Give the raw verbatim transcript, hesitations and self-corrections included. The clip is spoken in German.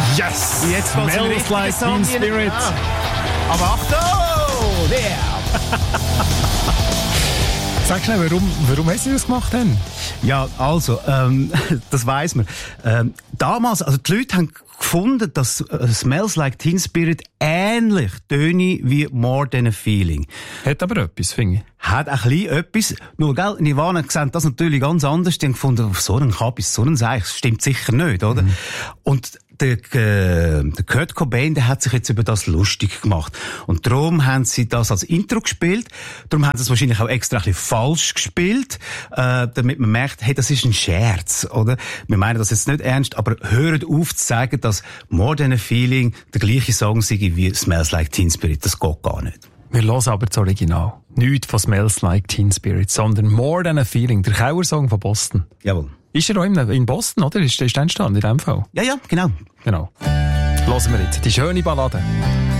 Yes! Jetzt geht's in Smells like Teen Spirit. Ja. Aber Achtung! Yeah. Sag schnell, warum, warum hast du das gemacht denn? Ja, also, ähm, das weiss man. Ähm, damals, also die Leute haben gefunden, dass äh, Smells Like Teen Spirit ähnlich töne wie More Than a Feeling. Hat aber etwas, finde ich. Hat ein bisschen etwas. Nur, gell, Nirvana sehen das natürlich ganz anders. Die haben gefunden, auf so einen Kabis, so einen Seich, das stimmt sicher nicht, oder? Mhm. Und der, äh, der Kurt Cobain, der hat sich jetzt über das lustig gemacht. Und darum haben sie das als Intro gespielt. Darum haben sie es wahrscheinlich auch extra ein bisschen falsch gespielt, äh, damit man merkt, hey, das ist ein Scherz, oder? Wir meinen das jetzt nicht ernst, aber hört auf zu sagen, dass More Than a Feeling der gleiche Song sei wie Smells Like Teen Spirit. Das geht gar nicht. Wir hören aber das Original. Nicht von Smells Like Teen Spirit, sondern More Than a Feeling, der Kauer-Song von Boston. Jawohl. Ist er auch in Boston, oder? Ist der entstanden in dem Fall? Ja, ja, genau. Genau. Hören wir jetzt die schöne Ballade.